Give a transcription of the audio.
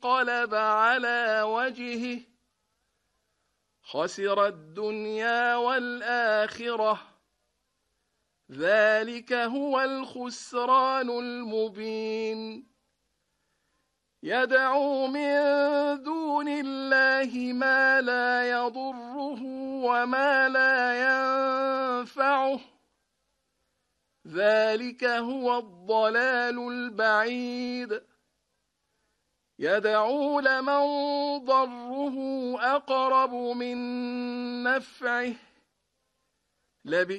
انقلب على وجهه خسر الدنيا والآخرة ذلك هو الخسران المبين يدعو من دون الله ما لا يضره وما لا ينفعه ذلك هو الضلال البعيد يدعو لمن ضره أقرب من نفعه